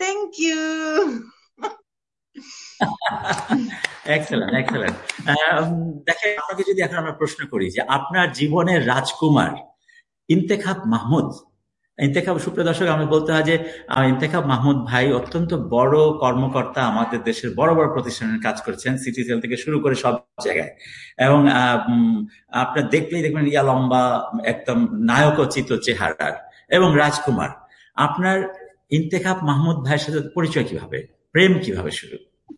Thank you. Excellent, excellent. দেখেন, আপনাকে যদি এখন আমরা প্রশ্ন করি যে আপনার জীবনের রাজকুমার ইন্তেখাব মাহমুদ, ইন্তেখাব, সুপ্রিয় দর্শক, আমি বলতে হয় যে ইন্তেখাব মাহমুদ ভাই অত্যন্ত বড় কর্মকর্তা, আমাদের দেশের বড় বড় প্রতিষ্ঠানের কাজ করেছেন, সিটিজেল থেকে শুরু করে সব জায়গায়। এবং আপনার দেখলেই দেখবেন ইয়া লম্বা, একদম নায়কোচিত চেহারার এবং রাজকুমার। আপনার ইন্তেখাব মাহমুদ ভাইয়ের সাথে পরিচয় কিভাবে, প্রেম কিভাবে শুরু?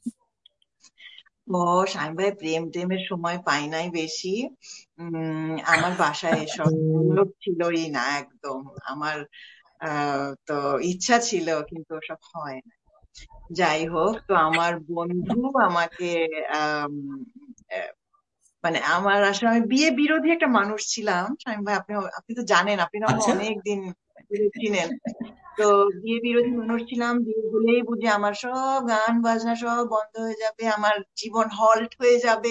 ও শাহিন ভাই, প্রেম টেমের সময় পাই নাই বেশি। আমার বাসায় এসব লোক ছিলই না একদম। আমার তো ইচ্ছা ছিল, কিন্তু ওসব হয় না। যাই হোক, তো আমার বন্ধু আমাকে আম, আহ, মানে আমার আসলে, আমি বিয়ে বিরোধী একটা মানুষ ছিলাম শাহিন ভাই। আপনি আপনি তো জানেন, আপনি তো আমাকে আচ্ছা। অনেক দিন ধরে চিনেন। তো বিয়ে বিরোধী মানুষ ছিলাম। বিয়ে হলেই বুঝি আমার সব গান বাজনা সব বন্ধ হয়ে যাবে, আমার জীবন হল্ট হয়ে যাবে।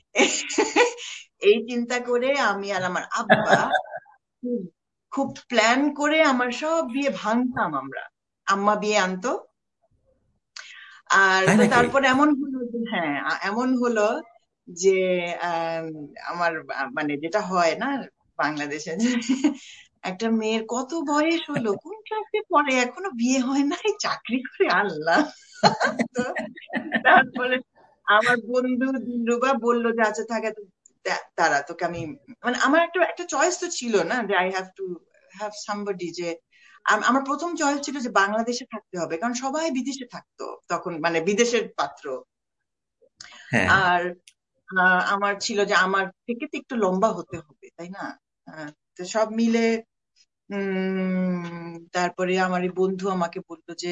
এই চিন্তা করে আমি আর আমার আব্বা খুব খুব প্ল্যান করে আমার সব বিয়ে ভাঙতাম আমরা। আম্মা বিয়ে আনতো। আর তাই তো নাকি? তারপর এমন হলো যে, হ্যাঁ, এমন হলো যে আম, আমার মানে যেটা হয় না বাংলাদেশে, যে একটা মেয়ের কত বয়স হলো, কোন ক্লাসে পড়ে, এখনো বিয়ে হয় নাই, চাকরি করে, আল্লাহ। তো তারপরে আমার বন্ধু দিলরুবা বললো যে আচ্ছা থাকে, তারা তোকে আমি, মানে আমার একটা একটা চয়েস তো ছিল না, যে I have to have somebody, যে আমার প্রথম চয়েস ছিল যে বাংলাদেশে থাকতে হবে, কারণ সবাই বিদেশে থাকতো তখন, মানে বিদেশের পাত্র। হ্যাঁ। আর আমার ছিল যে আমার থেকে তো একটু লম্বা হতে হবে, তাই না? তো সব মিলে তারপরে আমার এই বন্ধু আমাকে বললো যে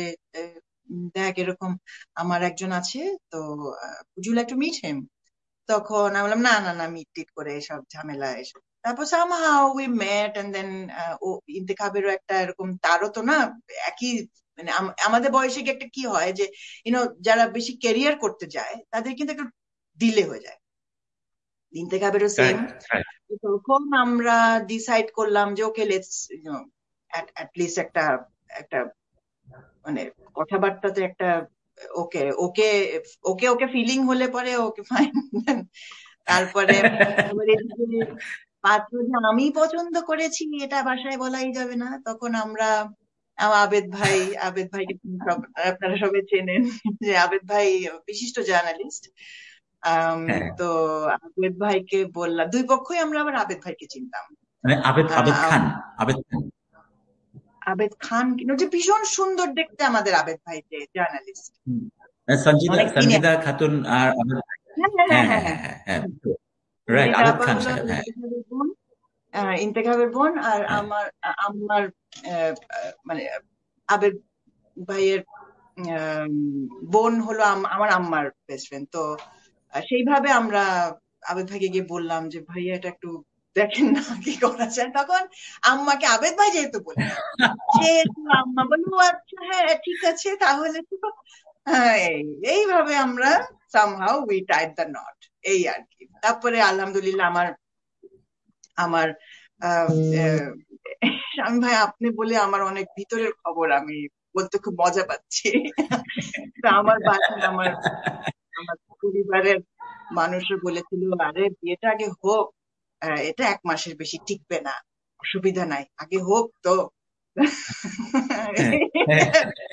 দেখ, এরকম আমার একজন আছে, তো would you like to meet him? তখন আমি বললাম না না না, মিট টিট করে এসব ঝামেলা এসব। তারপর somehow we met, and then ও ইন্তেখাবেরও একটা এরকম, তারও তো না একই, মানে আমাদের বয়সে কি একটা কি হয় যে যারা বেশি ক্যারিয়ার করতে যায় তাদের কিন্তু একটু ডিলে হয়ে যায়। ইন্তেখাবেরও সেম। Right, right. তখন আমরা ডিসাইড করলাম যে ওকে, লেটস লিস্ট একটা একটা মানে কথাবার্তাতে একটা, ওকে ওকে ওকে ওকে ফিলিং হলে পরে ওকে ফাইন। তারপরে এবার এদিকে পাত্র যে আমি পছন্দ করেছি এটা বাসায় বলাই যাবে না। তখন আমরা আবেদ ভাই, আবেদ ভাইকে আপনারা সবাই চেনেন, যে আবেদ ভাই বিশিষ্ট জার্নালিস্ট। হ্যাঁ, তো আবেদ ভাইকে বললাম, দুই পক্ষই আমরা আবার আবেদ ভাইকে চিনতাম। মানে আবেদ, আবেদ আহ, খান, আবেদ খান। আবেদ খান কিন্তু যে ভীষণ সুন্দর দেখতে আমাদের আবেদ ভাই, যে জার্নালিস্ট, হুম। সঞ্জিদা, অনেক সিনিয়র। সঞ্জিদা খাতুন আর আবেদ। হ্যাঁ হ্যাঁ হ্যাঁ হ্যাঁ, হ্যাঁ হ্যাঁ, হ্যাঁ। হ্যাঁ, হ্যাঁ, হ্যাঁ। রাইট, সঞ্জিতা আবেদ আপা খান হলো সাহেব। হ্যাঁ, ইন্তেখাবের বোন, ইন্তেখাবের বোন। আর হ্যাঁ। আমার মানে আবেদ ভাইয়ের আম, বোন হলো আমার আম্মার বেস্ট ফ্রেন্ড। তো সেইভাবে আমরা আবেদ ভাইকে গিয়ে বললাম যে ভাইয়া এটা একটু দেখেন না, কি করা যায়। তখন আম্মাকে আবেদ ভাই যেহেতু বললো, সেহেতু আম্মা বললো "ও আচ্ছা, হ্যাঁ ঠিক আছে তাহলে তো।" হ্যাঁ, এইভাবে আমরা somehow we Tide the not, এই আর কি। তারপরে আলহামদুলিল্লাহ আমার আমার আহ, আহ, স্বামী ভাই, আপনি বলে আমার অনেক ভিতরের খবর আমি বলতে খুব মজা পাচ্ছি। তো আমার বাসায় আমার আমার পরিবারের মানুষও বলেছিল, আরে বিয়েটা আগে হোক, এটা 1 মাসের বেশি টিকবে না, অসুবিধা নাই, আগে হোক তো। হ্যাঁ, হ্যাঁ।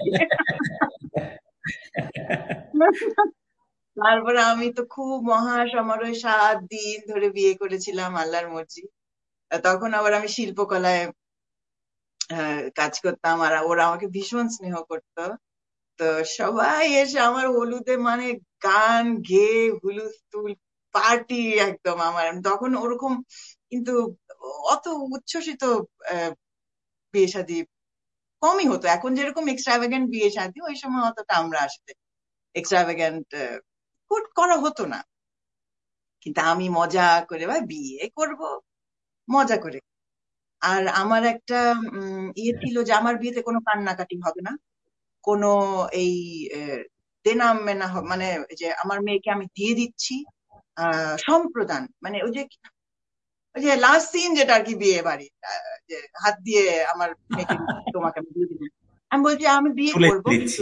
তারপরে আমি তো খুব মহা সমারোহে 7 দিন ধরে বিয়ে করেছিলাম, আল্লাহর মর্জি। তখন আবার আমি শিল্পকলায় কাজ করতাম, আর ওরা আমাকে ভীষণ স্নেহ করতো। তো সবাই এসে আমার হলুদে মানে গান গেয়ে হুলুস্থুল পার্টি একদম। আমার তখন ওরকম কিন্তু অত উচ্ছ্বসিত আহ, বিয়ে শাদী কমই হতো। এখন যেরকম এক্সট্রাভ্যাগেন্ট বিয়ে শাদী, ওই সময় অতটা আমরা আসলে এক্সট্রাভ্যাগেন্ট করা হতো না। কিন্তু আমি মজা করে ভাই বিয়ে করব, মজা করে। আর আমার একটা ইয়ে ছিল যে আমার বিয়েতে কোনো কান্নাকাটি হবে না, কোনো এই দেনা মেনা মানে যে আমার মেয়েকে আমি দিয়ে দিচ্ছি, সম্প্রদান, মানে ওই যে লাস্ট সিন যেটা আর কি বিয়ে বাড়ি, যে হাত দিয়ে আমার মেয়েকে তোমাকে আমি দিয়ে দিলাম, আমি বলছি আমি বিয়ে তুলে করবো, কিন্তু দিচ্ছি।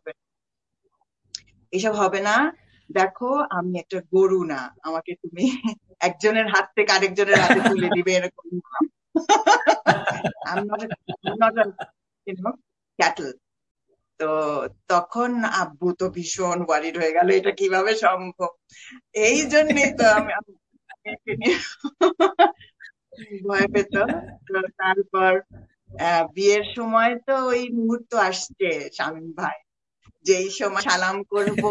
এইসব হবে না। দেখো আমি একটা গরু না, আমাকে তুমি একজনের হাত থেকে আরেকজনের হাতে তুলে দিবে এরকম না। I'm not a, I'm not a, cattle. তো তখন আব্বু তো ভীষণ ওয়ারিড হয়ে গেল, এটা কিভাবে সম্ভব। এই জন্যই তো আমি মেয়েকে নিয়ে ভয় পেত। তো তারপর বিয়ের সময় তো ওই মুহূর্ত আসছে শামীম ভাই, যেই সময় সালাম করব,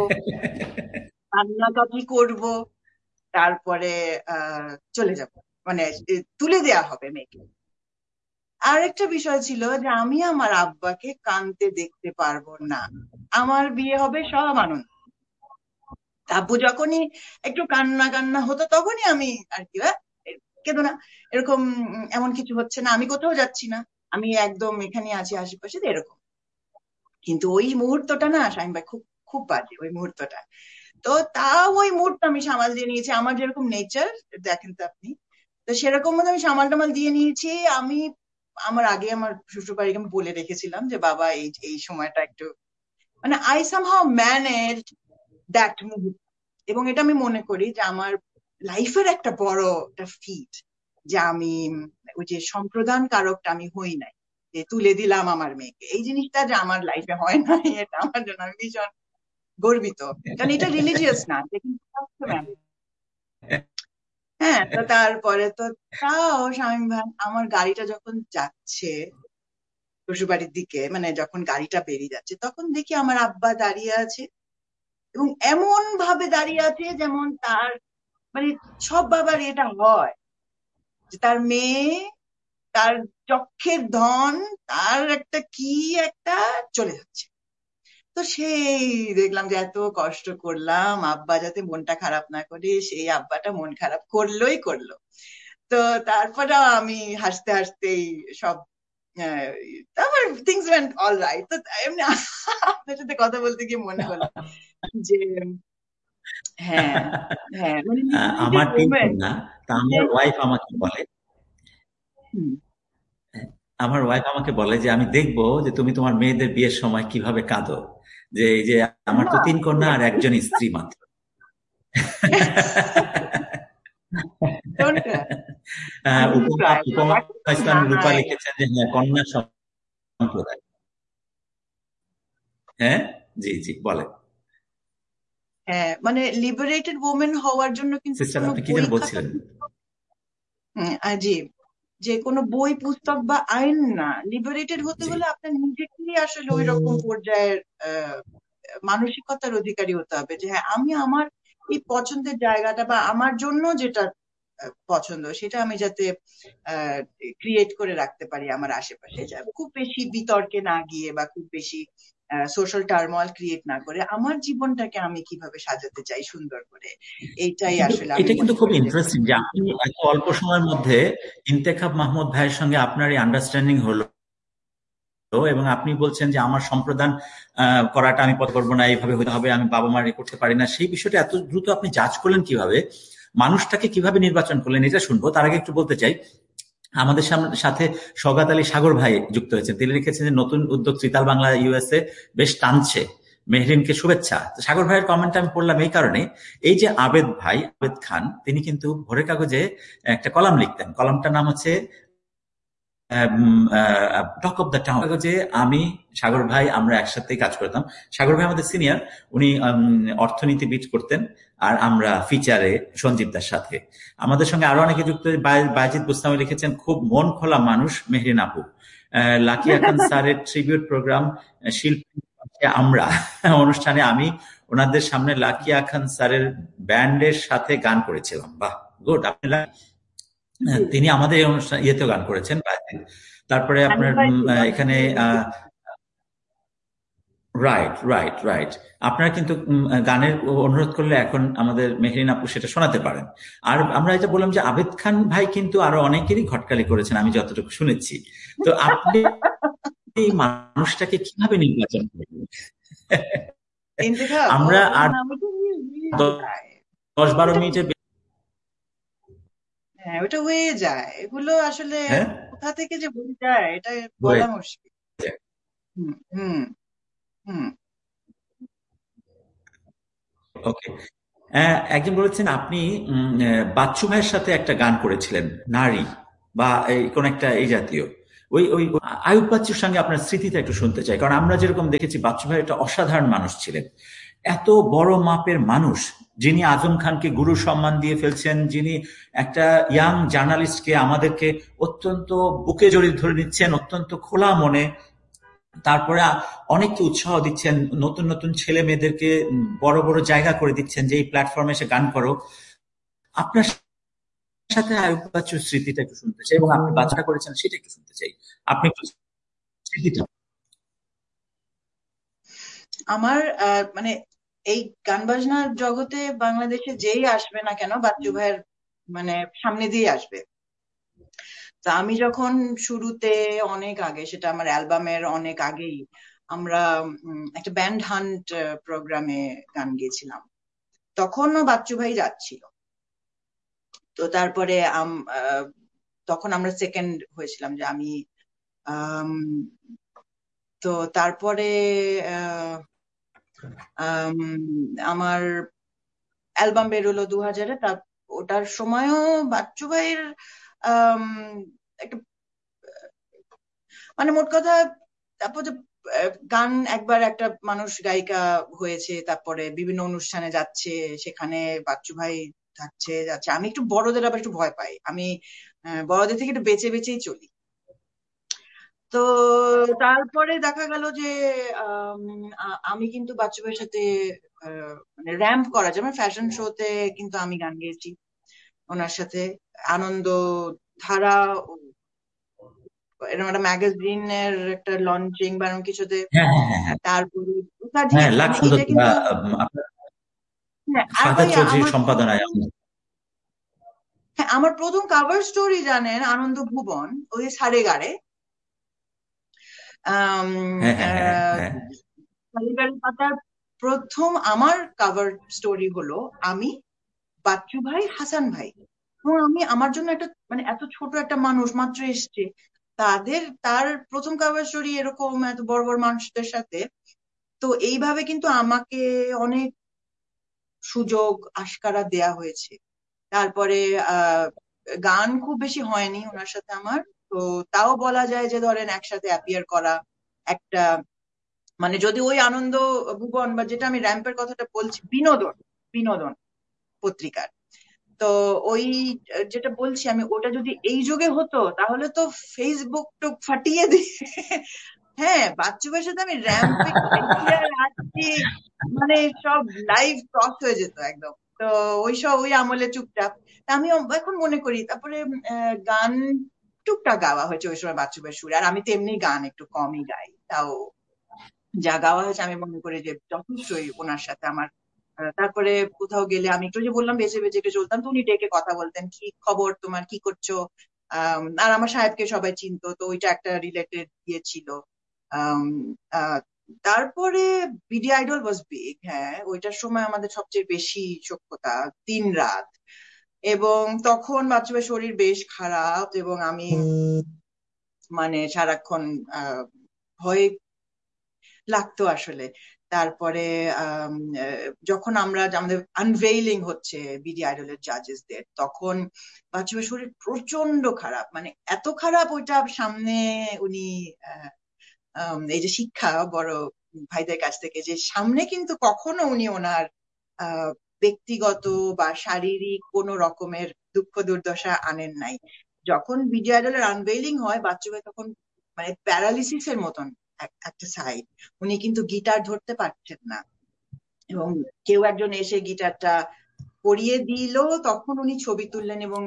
কান্নাকাটি করব, তারপরে চলে যাব, মানে তুলে দেয়া হবে মেয়েকে। আর একটা বিষয় ছিল যে আমি আমার আব্বাকে কাঁদতে দেখতে পারবো না। আমার বিয়ে হবে সব আনন্দ, আব্বু যখনই একটু কান্না কান্না হতো তখনই আমি আর কি কেঁদো না, এরকম এমন কিছু হচ্ছে না, আমি কোথাও যাচ্ছি না, আমি একদম এখানে আছি আশেপাশে, এরকম। কিন্তু ওই মুহূর্তটা না শামীম ভাই, খুব খুব বাজে ওই মুহূর্তটা। তো তাও ওই মুহূর্ত আমি সামাল দিয়ে নিয়েছি, আমার যেরকম নেচার দেখেন তো আপনি, তো সেরকম মতো আমি সামাল টামাল দিয়ে নিয়েছি। আমি আমার আগে আমার শ্বশুর বাড়িকে আমি বলে রেখেছিলাম যে বাবা এই এই সময়টা একটু, মানে আই সামহাউ ম্যানেজড দ্যাট মুহূর্ত। এবং এটা আমি মনে করি যে আমার লাইফের একটা বড় একটা ফিট, যে আমি ওই যে সম্প্রদান কারকটা আমি হই নাই, যে তুলে দিলাম আমার মেয়েকে, এই জিনিসটা যে আমার লাইফে হয় নাই, এটা আমার জন্য আমি ভীষণ গর্বিত। কারণ এটা রিলিজিয়াস না, এটা কিন্তু customary। হ্যাঁ, তো তারপরে তো তাও শামীম ভাই, আমার গাড়িটা যখন যাচ্ছে শ্বশুরবাড়ির দিকে, মানে যখন গাড়িটা বেরিয়ে যাচ্ছে, তখন দেখি আমার আব্বা দাঁড়িয়ে আছে, এবং এমন ভাবে দাঁড়িয়ে আছে যেমন তার, মানে সব বাবার এটা হয় যে তার মেয়ে, তার চক্ষের ধন, তার একটা কি একটা চলে যাচ্ছে। তো সেই দেখলাম যে এত কষ্ট করলাম আব্বা যাতে মনটা খারাপ না করে, সেই আব্বাটা মন খারাপ করলোই করলো। তো তারপরে আমি হাসতে হাসতেই সব, আহ, তারপর থিংস ওয়েন্ট অল রাইট। তো এমনি আপনার সাথে কথা বলতে গিয়ে মনে হলো যে হ্যাঁ, হ্যাঁ, মানে আমার তিন ওমেন। কন্যা, তা আমার ওয়াইফ আমাকে বলে, আমার ওয়াইফ আমাকে বলে যে আমি দেখবো যে তুমি তোমার মেয়েদের বিয়ের সময় কিভাবে কাঁদো, যে এই যে আমার তো তিন কন্যা আর একজন স্ত্রী মাত্র। ডোন্ট ক্রাই, ডোন্ট উপমা ক্রাই। উপমা ইসলাম রূপা নাই, লিখেছেন যে হ্যাঁ, কন্যা সম্প্রদায়। হ্যাঁ, জি জি বলে। হ্যাঁ, মানে লিবারেটেড ওমেন হওয়ার জন্য কিন্তু সিস্টার কোনো আপনি কি বই যেন খাতা, বলছিলেন? জি, যে কোনো বই পুস্তক বা আইন না, লিবারেটেড হতে জি। হলে আপনার নিজেকেই আসলে ওই রকম পর্যায়ের আহ, মানসিকতার অধিকারী হতে হবে, যে হ্যাঁ আমি আমার এই পছন্দের জায়গাটা বা আমার জন্য যেটা পছন্দ, সেটা আমি যাতে ক্রিয়েট করে রাখতে পারি আমার আশেপাশে, যা খুব বেশি বিতর্কে না গিয়ে বা খুব বেশি সোশ্যাল টার্মোয়াল ক্রিয়েট না করে আমার জীবনটাকে আমি কিভাবে সাজাতে চাই সুন্দর করে, এইটাই কিন্তু আসলে আমি এটা কিন্তু মনে খুব করি যে ইন্টারেস্টিং যে আপনি এত অল্প সময়ের মধ্যে ইন্তেখাব মাহমুদ ভাইয়ের সঙ্গে আপনার এই আন্ডারস্ট্যান্ডিং হলো, এবং আপনি বলছেন যে আমার সম্প্রদান করাটা আমি পথ করবো না, এইভাবে হতে হবে, আমি বাবা মার করতে পারি না, সেই বিষয়টা এত দ্রুত আপনি জাজ করলেন কিভাবে, মানুষটাকে কিভাবে নির্বাচন করলেন, এটা শুনবো। তার আগে একটু বলতে চাই, আমাদের সাথে সওগাত আলী সাগর ভাই যুক্ত হয়েছেন। তিনি লিখেছেন যে নতুন উদ্যোগ ত্রিতাল বাংলা ইউএসএ বেশ টানছে, মেহরিনকে শুভেচ্ছা। সাগর ভাইয়ের কমেন্ট আমি পড়লাম এই কারণে, এই যে আবেদ ভাই, আবেদ খান, তিনি কিন্তু ভোরের কাগজে একটা কলাম লিখতেন, কলামটার নাম হচ্ছে টক অফ দ্য টাউন। যে আমি, সাগর ভাই আমরা একসাথেই কাজ করতাম। সাগর ভাই আমাদের সিনিয়র, উনি অর্থনীতিবিদ করতেন, আর আমরা ফিচারে সঞ্জীব দার সাথে। আমাদের সঙ্গে আরো অনেকে যুক্ত, বায়েজিদ বুস্তামি লিখেছেন খুব মন খোলা মানুষ মেহরিন আপু। লাকিয়া খান স্যারের ট্রিবিউট প্রোগ্রাম শিল্পী আমরা অনুষ্ঠানে আমি ওনাদের সামনে লাকিয়া খান স্যারের ব্যান্ডের সাথে গান করেছিলাম। বাহ, গুড। আপনি তিনি আমাদের এই অনুষ্ঠান ইয়েতেও গান করেছেন। তারপরে আপনার এখানে রাইট রাইট রাইট, আপনারা কিন্তু গানের অনুরোধ করলে এখন আমাদের মেহরিন আপু সেটা শোনাতে পারেন। আর আমরা এটা বললাম যে আবেদ খান ভাই কিন্তু আরো অনেকেরই ঘটকালি করেছেন আমি যতটুকু শুনেছি। তো আপনি এই মানুষটাকে কিভাবে নির্বাচন করবেন? আমরা আর 10-12 মিনিটের হ্যাঁ, ওটা হয়ে যায়, এগুলো আসলে হ্যাঁ কোথা থেকে যে বলে যায় এটা হয়ে বলা মুশকিল। যায়। হুম হুম হুম। ওকে। একজন বলেছেন আপনি বাচ্চু ভাইয়ের সাথে একটা গান করেছিলেন, নারী বা এই কোন একটা এই জাতীয়। ওই আয়ুব বাচ্চুর সঙ্গে আপনার স্মৃতিটা একটু শুনতে চাই, কারণ আমরা যেরকম দেখেছি বাচ্চু ভাই একটা অসাধারণ মানুষ ছিলেন, এত বড় মাপের মানুষ, যিনি আজম খানকে গুরু সম্মান দিয়ে ফেলছেন, যিনি একটা ইয়াং জার্নালিস্টকে আমাদেরকে অত্যন্ত বুকে জড়িয়ে ধরে নিচ্ছেন অত্যন্ত খোলা মনে, তারপরে অনেককে উৎসাহ দিচ্ছেন, নতুন নতুন ছেলে মেয়েদেরকে বড় বড় জায়গা করে দিচ্ছেন যে এই প্ল্যাটফর্মে এসে গান করো। আপনার সাথে আয়ুব বাচ্চুর স্মৃতিটা একটু শুনতে চাই, এবং আপনি বাচ্চাটা করেছেন সেটা একটু শুনতে চাই। আপনি একটু স্মৃতিটা। আমার মানে এই গান বাজনার জগতে বাংলাদেশে যেই আসবে না কেন বাচ্চু ভাইয়ের মানে সামনে দিয়ে আসবে। তা আমি যখন শুরুতে, অনেক আগে, সেটা আমার অ্যালবামের অনেক আগেই, আমরা একটা ব্যান্ড হান্ট প্রোগ্রামে গান গেয়েছিলাম, তখনও বাচ্চু ভাই যাচ্ছিল। তো তারপরে তখন আমরা সেকেন্ড হয়েছিলাম, যে আমি আম, তো তারপরে আহ, আম, আমার অ্যালবাম বেরোলো 2000-এ। ওটার সময়ও বাচ্চু ভাইয়ের আম, একটা, মানে মোট কথা, তারপর যে গান একবার একটা মানুষ গায়িকা হয়েছে, তারপরে বিভিন্ন অনুষ্ঠানে যাচ্ছে, সেখানে বাচ্চু ভাই থাকছে যাচ্ছে। আমি একটু বড়দের আবার একটু ভয় পাই, আমি বড়দের থেকে একটু বেঁচে বেঁচেই চলি। তো তারপরে দেখা গেল যে আম, আমি কিন্তু বাচ্চু ভাইয়ের সাথে মানে র্যাম্প করা যায়, মানে ফ্যাশন শোতে কিন্তু আমি গান গেয়েছি ওনার সাথে। আনন্দ ধারা, এরকম একটা ম্যাগাজিনের একটা লঞ্চিং বা এরকম কিছুতে। হ্যাঁ, হ্যাঁ, হ্যাঁ, হ্যাঁ, তারপরে হ্যাঁ, একাধিক, লাখ মানে সুন্দর এটা কিন্তু, আপনার হ্যাঁ। আর ফাহাদ ভাইয়া চৌধুরীর আমার সম্পাদনায়। প্রথম, হ্যাঁ, আমার প্রথম কাভার স্টোরি জানেন আনন্দ ভুবন, ওই সারে গাড়ে। আম, হ্যাঁ, হ্যাঁ, হ্যাঁ, আহ, হ্যাঁ, সারে গাড়ে পাতার প্রথম আমার কাভার স্টোরি হলো আমি, বাচ্চু ভাই, হাসান ভাই। এবং আমি, আমার জন্য একটা, মানে এত ছোট একটা মানুষ মাত্র এসছে, তার প্রথম কাভার স্টোরি এরকম এত বড় বড় মানুষদের সাথে। তো এইভাবে কিন্তু আমাকে অনেক সুযোগ আশকারা দেয়া হয়েছে। তারপরে আহ গান খুব বেশি হয়নি ওনার সাথে আমার। তো তাও বলা যায় যে ধরেন একসাথে অ্যাপিয়ার করা একটা, মানে যদি ওই আনন্দ ভুবন বা যেটা আমি র্যাম্পের কথাটা বলছি, বিনোদন, বিনোদন পত্রিকার, তো ওই যেটা বলছি আমি, ওটা যদি এই যুগে হতো তাহলে তো ফেসবুক তো ফাটিয়ে দিয়ে, হ্যাঁ, বাচ্চু ভাইয়ের সাথে আমি র্যাম্পে গেছি আর আসছি, মানে সব লাইভ ক্রস হয়ে যেত একদম। তো ওই আমলে চুপচাপ। তা আমি এখন মনে করি, তারপরে গান টুকটাক গাওয়া হয়েছে ওই সময় বাচ্চু ভাইয়ের সুরে, আর আমি তো এমনি গান একটু কমই গাই, তাও যা গাওয়া হয়েছে আমি মনে করি যে যথেষ্টই ওনার সাথে আমার। তারপরে কোথাও গেলে আমি একটু, যে বললাম, বেঁচে বেঁচে একটু চলতাম, তো উনি ডেকে কথা বলতেন, কি খবর তোমার, কি করছো। আর আমার সাহেবকে সবাই চিনতো, তো ওইটা একটা রিলেটেড ইয়ে ছিল। আম, আহ, তারপরে বিডি আইডল ওয়াজ বিগ, হ্যাঁ, ওইটার সময় আমাদের সবচেয়ে বেশি সখ্যতা, 3 রাত। এবং তখন বাচ্চা শরীর বেশ খারাপ, এবং আমি মানে সারাক্ষণ ভয়ে লাগতো আসলে। তারপরে যখন আমরা, আমাদের আনভেইলিং হচ্ছে বিডি আইডলের জাজেসদের, তখন বাচ্চুর শরীর প্রচন্ড খারাপ, মানে এত খারাপ, ওইটা সামনে উনি এই যে শিক্ষা বড় ভাইদের কাছ থেকে, যে সামনে কিন্তু কখনো উনি ওনার আহ ব্যক্তিগত বা শারীরিক কোনো রকমের দুঃখ দুর্দশা আনেন নাই। যখন বিডি আইডলের আনভেইলিং হয়, বাচ্চু ভাই তখন মানে প্যারালিসিসের মতন একটা সাইড, উনি কিন্তু গিটার ধরতে পারছেন না, এবং কেউ একজন এসে গিটারটা পরিয়ে দিল, তখন উনি ছবি তুললেন। এবং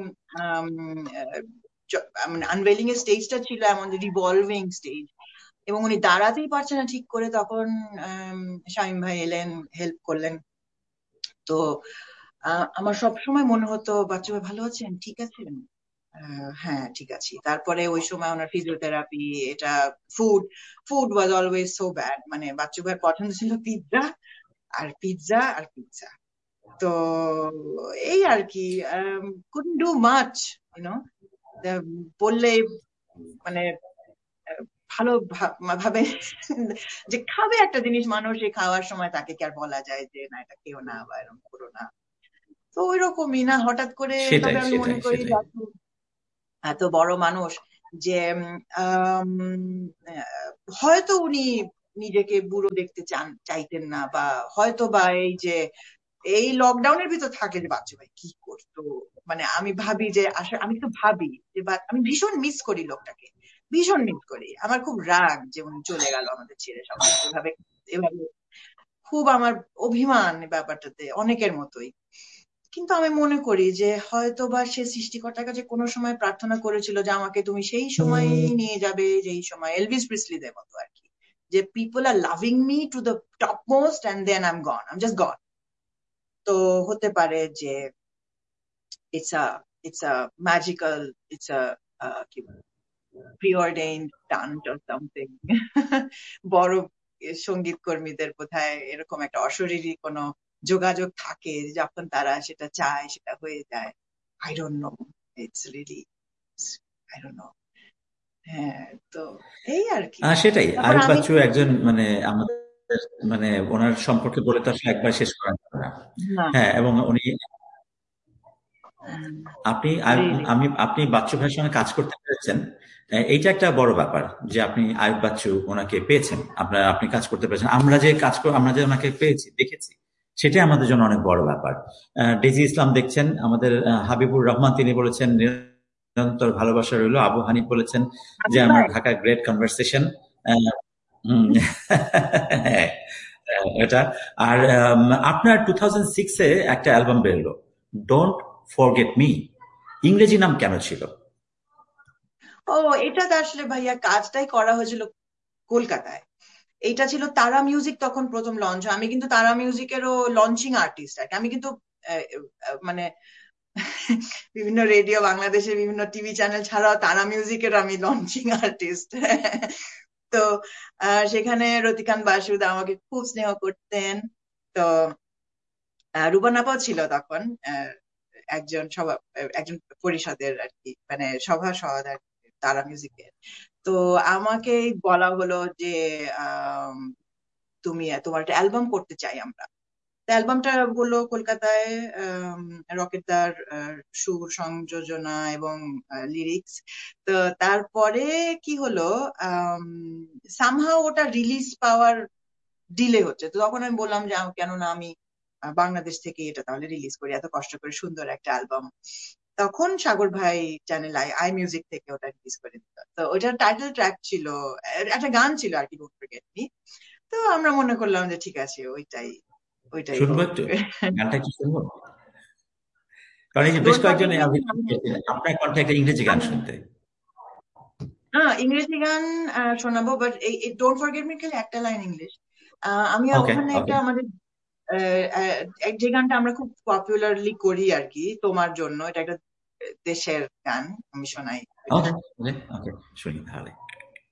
মানে আনভেলিং এর স্টেজটা ছিল এমন রিভলভিং স্টেজ, এবং উনি দাঁড়াতেই পারছেন না ঠিক করে, তখন শামীম ভাই এলেন, হেল্প করলেন। তো আমার সব সময় মনে হতো, বাচ্চা ভাই ভালো আছেন, ঠিক আছেন? হ্যাঁ, ঠিক আছি। তারপরে ওই সময় ওনার ফিজিওথেরাপি, এটা, food food was always so bad, মানে বাচ্চু ভাইয়ের পছন্দ ছিল পিৎজা আর পিৎজা আর পিৎজা। তো এই আর কি, couldn't do much, you know, বললে, মানে ভালো ভাবে যে খাবে একটা জিনিস, মানুষ খাওয়ার সময় তাকে কি আর বলা যায় যে না এটা কেউ না বা এরকম করো না। তো ওই রকমই না হঠাৎ করে। তবে সেটাই আমি মনে সেটাই করি সেটাই। এত বড় মানুষ যে আম, হয়তো উনি নিজেকে বুড়ো দেখতে চাইতেন না, বা হয়তো বা এই যে এই লকডাউনের ভিতর থাকে যে বাচ্চা ভাই কি করতো, মানে আমি ভাবি যে আসলে আমি তো ভাবি যে আমি ভীষণ মিস করি লোকটাকে, ভীষণ মিস করি। আমার খুব রাগ যে উনি চলে গেল আমাদের ছেড়ে, সবাই এভাবে এভাবে খুব আমার অভিমান ব্যাপারটাতে, অনেকের মতোই। কিন্তু আমি মনে করি যে হয়তো বা সে সৃষ্টিকর্তার কাছে কোনো সময় প্রার্থনা করেছিল যে আমাকে তুমি সেই সময় নিয়ে যাবে, যেই সময় এলভিস প্রিসলিদের মতো আর কি, যে people R loving me to the top most and then I am gone, I am just গন। তো হতে পারে যে it's a it's a magical, it's a কি প্রিঅর্ডেইনড টান্ট অর সামথিং। বড় সঙ্গীত কর্মীদের বোধহয় এরকম একটা অশরীরী কোনো যোগাযোগ থাকে, যখন তারা সেটা চায় সেটা হয়ে যায়। I don't know, it's really I don't know. হ্যাঁ, তো এই আর কি। সেটাই, তারপর আয়ুব আমি বাচ্চু একজন মানে আমাদের মানে ওনার সম্পর্কে বলে তো আসলে একবার শেষ করা যাবে না। না হ্যাঁ, এবং উনি আপনি রিয়েলি আপনি বাচ্চু ভাইয়ের সঙ্গে কাজ করতে পেরেছেন, এইটা একটা বড় ব্যাপার যে আপনি আয়ুব বাচ্চু ওনাকে পেয়েছেন, আপনি কাজ করতে পেরেছেন। আমরা যে ওনাকে পেয়েছি দেখেছি, সেটাই আমাদের জন্য অনেক বড় ব্যাপার। ডেজি ইসলাম দেখছেন, আমাদের হাবিবুর রহমান তিনি বলেছেন নিরন্তর ভালোবাসা রইল। আবু হানিফ বলেছেন যে হাবিব আমার ভাই। Dhaka great conversation. এটা। আর আপনার 2006-এ একটা অ্যালবাম বেরোলো, ডোন্ট ফরগেট মি। ইংরেজি নাম কেন ছিল? ও, এটা তো আসলে ভাইয়া কাজটাই করা হয়েছিল কলকাতায়। এইটা ছিল তারা মিউজিক, তখন প্রথম লঞ্চ হয়। আমি কিন্তু তারা মিউজিকেরও লঞ্চিং আর্টিস্ট আর কি। আমি কিন্তু মানে বিভিন্ন রেডিও, বাংলাদেশের বিভিন্ন টিভি চ্যানেল ছাড়াও তারা মিউজিকের আমি লঞ্চিং আর্টিস্ট। তো সেখানে রতিকান্ত বাসুদ আমাকে খুব স্নেহ করতেন। তো রুবান আপাও ছিল তখন একজন পরিষদের আর কি, মানে সভাসদ আর কি তারা মিউজিকের। তো আমাকে বলা হলো যে আম, তোমার একটা অ্যালবাম করতে চাই আমরা। অ্যালবামটা হলো কলকাতায়, রকেটদার সুর সংযোজনা এবং লিরিক্স। তো তারপরে কি হলো, সামহাও ওটা রিলিজ পাওয়ার ডিলে হচ্ছে। তো তখন আমি বললাম যে কেন না আমি বাংলাদেশ থেকে এটা তাহলে রিলিজ করি, এত কষ্ট করে সুন্দর একটা অ্যালবাম। তখন সাগর ভাই চ্যানেল আই আই মিউজিক থেকে ওটা রিলিজ করে দিত। তো ওটার টাইটেল ট্র্যাক ছিল, একটা গান ছিল আর কি, ডোন্ট ফরগেট মি। তো আমরা মনে করলাম যে ঠিক আছে, ওইটাই ওইটাই শুনবো হোক। একটু, গানটা একটু শুনবো, কারণ এই যে বেশ ডোন্ট কয়েকজন ফরগেট মি আপনার কণ্ঠে একটা ইংরেজি গান আমি শুনতে। ইংরেজি গান শোনাবো, বাট এই ডোন্ট ফরগেট মি খালি একটা লাইন ইংলিশ। আমি ওকে ওখানে ওকে একটা আমাদের যে গানটা আমরা খুব পপুলারলি করি আর কি, তোমার জন্য, এটা একটা দেশের গান, আমি শোনাই এটা। ওকে ওকে ওকে, শুনি তাহলে।